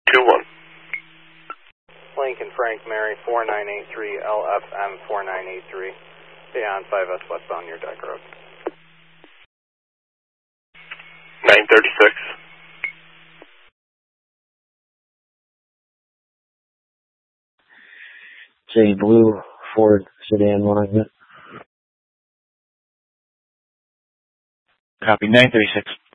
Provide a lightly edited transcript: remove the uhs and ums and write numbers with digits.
2-1. Lincoln Frank Mary 4983 LFM 4983. Beyond 5S westbound your deck road. 936. J Blue Ford sedan alignment. Copy 936.